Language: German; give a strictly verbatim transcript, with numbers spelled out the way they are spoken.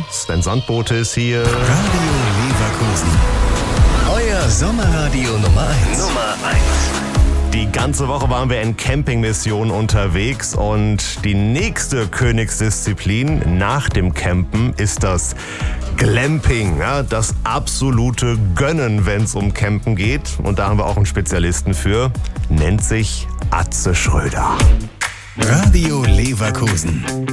Sven Sandbote ist hier. Radio Leverkusen. Euer Sommerradio Nummer eins. Nummer eins. Die ganze Woche waren wir in Campingmissionen unterwegs und die nächste Königsdisziplin nach dem Campen ist das Glamping, ja, das absolute Gönnen, wenn es um Campen geht. Und da haben wir auch einen Spezialisten für, nennt sich Atze Schröder. Radio Leverkusen.